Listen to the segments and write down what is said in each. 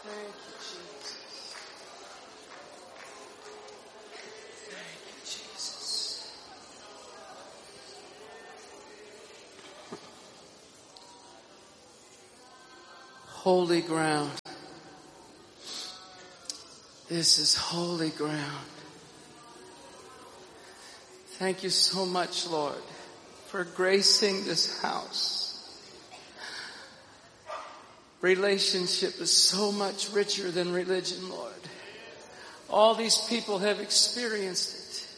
Thank you, Jesus. Thank you, Jesus. Holy ground. This is holy ground. Thank you so much, Lord, for gracing this house. Relationship is so much richer than religion, Lord. All these people have experienced it.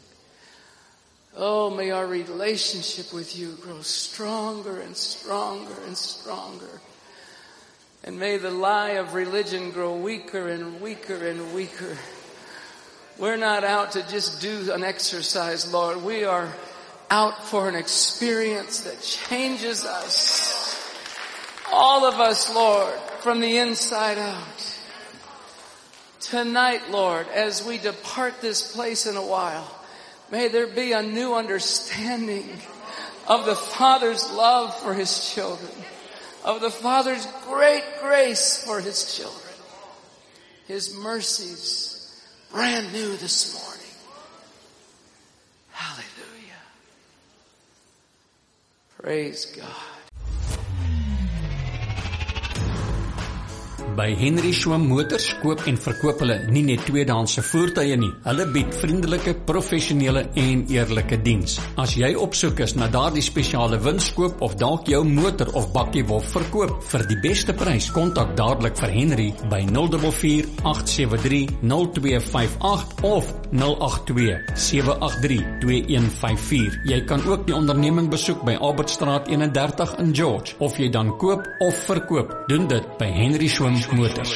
Oh, may our relationship with you grow stronger and stronger and stronger. And may the lie of religion grow weaker and weaker and weaker. We're not out to just do an exercise, Lord. We are out for an experience that changes us. All of us, Lord, from the inside out. Tonight, Lord, as we depart this place in a while, may there be a new understanding of the Father's love for His children, of the Father's great grace for His children, His mercies brand new this morning. Hallelujah. Praise God. By Henry Schwam Motors koop en verkoop hulle nie net tweedehandse voertuie nie. Hulle bied vriendelike, professionele en eerlike diens. As jy op soek is na daardie spesiale winskoop of dalk jou motor of bakkie wil verkoop vir die beste prys, kontak dadelik vir Henry by 044-873-0258 of 082-783-2154. Jy kan ook die onderneming besoek by Albertstraat 31 in George. Of jy dan koop of verkoop, doen dit by Henry Schwam Motors.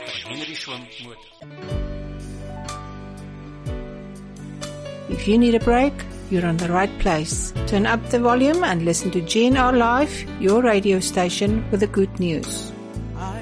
If you need a break, you're on the right place. Turn up the volume and listen to GNR Live, your radio station with the good news.